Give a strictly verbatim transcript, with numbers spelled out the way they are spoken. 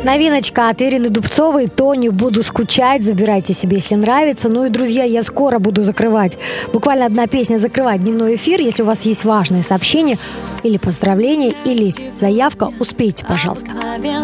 Новиночка от Ирины Дубцовой «Тони, буду скучать». Забирайте себе, если нравится. Ну и, друзья, я скоро буду закрывать. Буквально одна песня закрывать дневной эфир. Если у вас есть важное сообщение или поздравление, или заявка, успейте, пожалуйста.